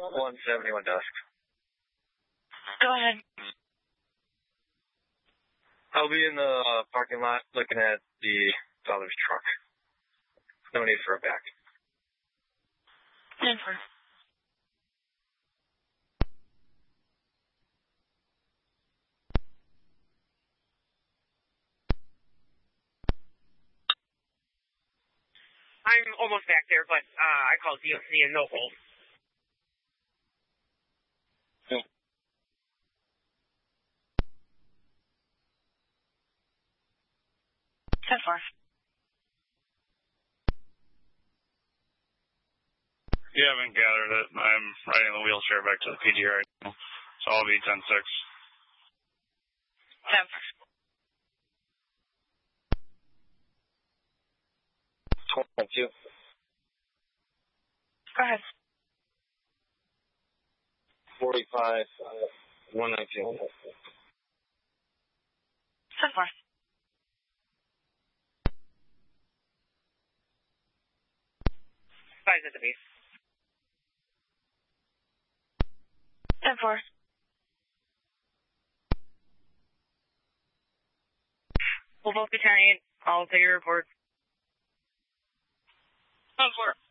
171 dusk. Go ahead. I'll be in the parking lot looking at the father's truck. No need for a back. 10-4. I'm almost back there, but I called DOC and no hold. Yeah. 10-4. You haven't gathered it. I'm riding the wheelchair back to the PD right now, so I'll be 10-6. 22. Go ahead. 45, 119. 10-4. Guys at the base. 10-4. We'll both be 10-8. I'll take your report. 10-4.